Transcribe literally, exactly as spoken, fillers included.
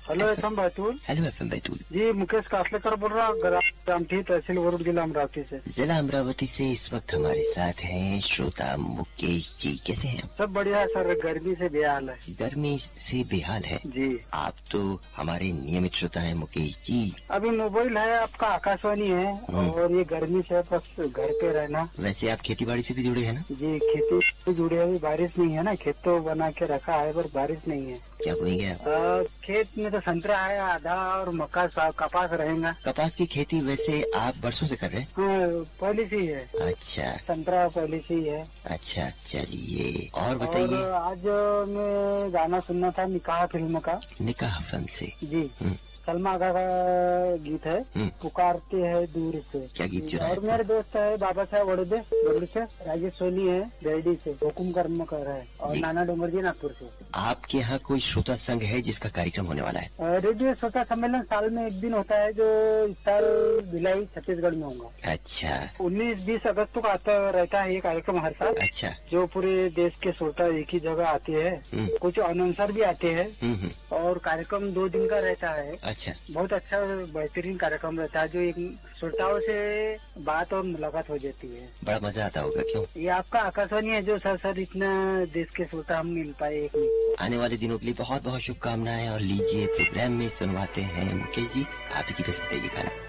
Hello F M Betul. Hello F M Betul जी, मुकेश कासलेकर बोल रहा हूँ, ग्रामठी तहसील वरुड जिला अमरावती से। जिला अमरावती से इस वक्त हमारे साथ हैं श्रोता मुकेश जी। कैसे हैं? सब बढ़िया है सर, गर्मी से बेहाल है। गर्मी से बेहाल है जी। आप तो हमारे नियमित श्रोता हैं मुकेश जी। अभी मोबाइल है आपका, आकाशवाणी है, और ये गर्मी से बस घर पे रहना। वैसे आप खेती बाड़ी से भी जुड़े हैं ना? जी, खेती से जुड़े। अभी बारिश नहीं है ना, खेत तो बना के रखा है पर बारिश नहीं है। क्या बोएंगे आप? आ, खेत में तो संतरा है आधा, और मक्का कपास रहेगा। कपास की खेती वैसे आप बरसों से कर रहे हैं? हाँ, पहले से ही है। अच्छा, संतरा पहले से ही है। अच्छा, चलिए और बताइए। और आज मैं गाना सुनना था निकाह फिल्म का। निकाह फिल्म से? जी, सलमा आगा का गीत है, पुकारते हैं दूर से। क्या गीत चुराया? और मेरे दोस्त है बाबा साहब वड़दे बबलू से, राजेश सोनी है रेडी से, हुकुम कर्म कर रहा है, और नाना डोंगर जी नागपुर से। आपके यहाँ कोई श्रोता संघ है जिसका कार्यक्रम होने वाला है? रेडियो श्रोता सम्मेलन साल में एक दिन होता है, जो इस साल भिलाई छत्तीसगढ़ में होगा। अच्छा, उन्नीस बीस अगस्त को आता रहता है ये कार्यक्रम हर साल। अच्छा, जो पूरे देश के श्रोता एक ही जगह आते हैं, कुछ अनाउंसर भी आते हैं, और कार्यक्रम दो दिन का रहता है। अच्छा, बहुत अच्छा बेहतरीन कार्यक्रम रहता है, जो एक श्रोताओं से बात और मुलाकात हो जाती है। बड़ा मजा आता होगा। क्यों? ये आपका आकाशवाणी है जो सर सर इतना देश के श्रोता हम मिल पाए एक में। आने वाले दिनों के लिए बहुत बहुत शुभकामनाएं, और लीजिए प्रोग्राम में सुनवाते हैं मुकेश जी आप ही की पसंद का ये गाना।